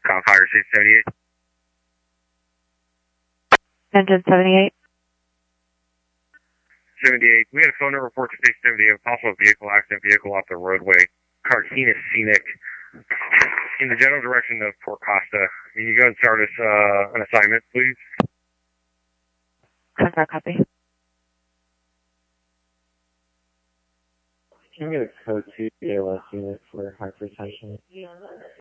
Falcon Fire State 78. Engine 78. 78. We had a phone number report to State 78 of possible vehicle accident, vehicle off the roadway, Carquinez Scenic, in the general direction of Port Costa. Can you go and start us an assignment, please? Copy. Can we get a code 2 BLS unit for hypertension?